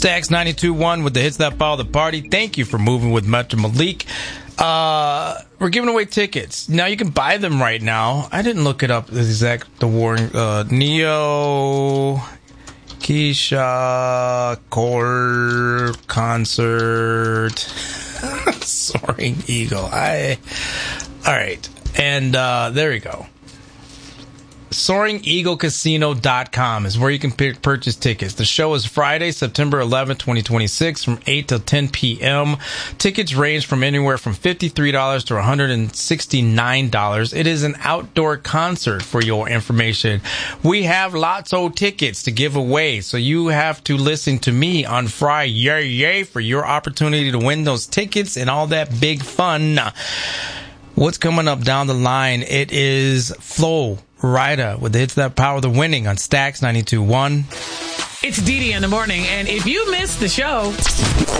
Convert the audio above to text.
Stacks 92.1 with the hits that follow the party. Thank you for moving with Metro Malik. We're giving away tickets. Now you can buy them right now. I didn't look it up the Warren, Neo, Keisha, Core concert, Soaring Eagle. All right. And, there we go. SoaringEagleCasino.com is where you can purchase tickets. The show is Friday, September 11th, 2026 from 8 to 10 p.m. Tickets range from anywhere from $53 to $169. It is an outdoor concert for your information. We have lots of tickets to give away, so you have to listen to me on Friday for your opportunity to win those tickets and all that big fun. What's coming up down the line? It is Flo Rida with the hits that power the winning on Stacks 92.1. It's Dee Dee in the morning, and if you missed the show,